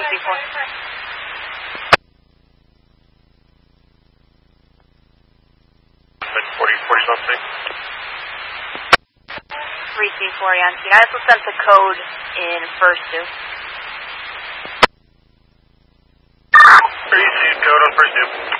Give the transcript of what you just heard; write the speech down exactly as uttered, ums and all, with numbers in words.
C four. forty, forty something. three C four Yankee. I also sent the code in first due. three C code on first due.